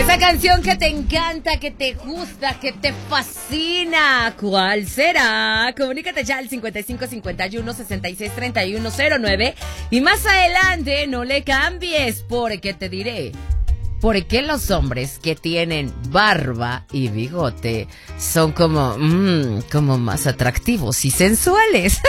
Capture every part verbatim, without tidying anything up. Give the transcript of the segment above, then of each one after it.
Esa canción que te encanta, que te gusta, que te fascina, ¿cuál será? Comunícate ya al cincuenta y cinco cincuenta y uno sesenta y seis treinta y uno cero nueve y más adelante no le cambies porque te diré por qué los hombres que tienen barba y bigote son como, mmm, como más atractivos y sensuales.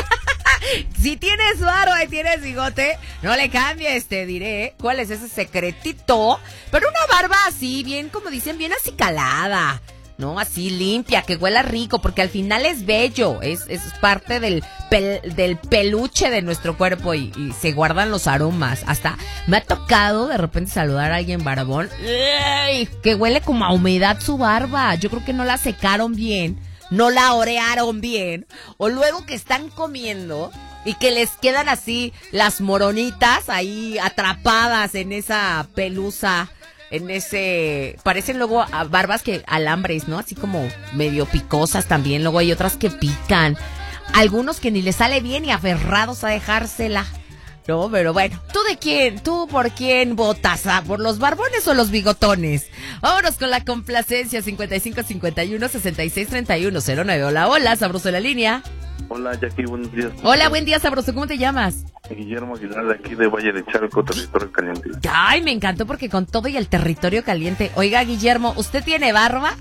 Si tienes barba y tienes bigote, no le cambies, te diré cuál es ese secretito. Pero una barba así, bien, como dicen, bien acicalada, ¿no? Así limpia, que huela rico, porque al final es bello, es, es parte del, pel, del peluche de nuestro cuerpo y, y se guardan los aromas. Hasta me ha tocado de repente saludar a alguien barbón, ¡ay!, que huele como a humedad su barba. Yo creo que no la secaron bien, no la orearon bien, o luego que están comiendo y que les quedan así las moronitas ahí atrapadas en esa pelusa, en ese, parecen luego a barbas que alambres, ¿no? Así como medio picosas también, luego hay otras que pican, algunos que ni les sale bien y aferrados a dejársela. No, pero bueno, ¿tú de quién? ¿Tú por quién votas? ¿Ah, por los barbones o los bigotones? Vámonos con la complacencia. Cincuenta y cinco cincuenta y uno sesenta y seis treinta y uno cero nueve. Hola, hola, sabroso de la línea. Hola, Jackie, buenos días. Hola, buen día, sabroso. ¿Cómo te llamas? Guillermo Aguilar, de aquí de Valle de Chalco, territorio caliente. Ay, me encantó porque con todo y el territorio caliente. Oiga, Guillermo, ¿usted tiene barba?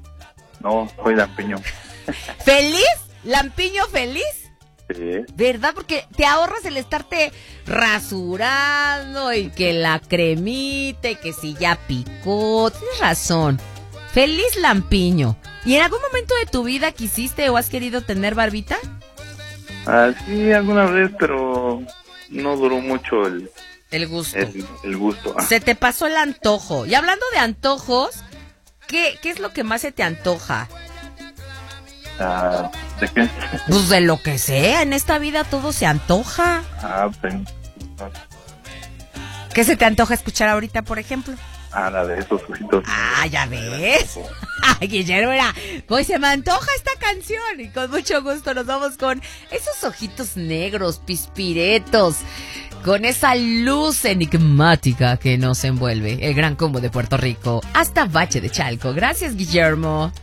No, soy lampiño. ¿Feliz? ¿Lampiño feliz? Sí. ¿Verdad? Porque te ahorras el estarte rasurando y que la cremita y que si ya picó. Tienes razón. Feliz lampiño. ¿Y en algún momento de tu vida quisiste o has querido tener barbita? Ah, sí, alguna vez, pero no duró mucho el... El gusto. El, el gusto. Ah. Se te pasó el antojo. Y hablando de antojos, ¿qué, qué es lo que más se te antoja? Ah, ¿de qué? Pues de lo que sea, en esta vida todo se antoja. Ah, pues... ¿Qué se te antoja escuchar ahorita, por ejemplo? Ah, la de esos ojitos. Ah, ya ves. Ay, Guillermo, era, pues se me antoja esta canción y con mucho gusto nos vamos con esos ojitos negros, pispiretos, con esa luz enigmática que nos envuelve. El Gran Combo de Puerto Rico hasta Valle de Chalco. Gracias, Guillermo.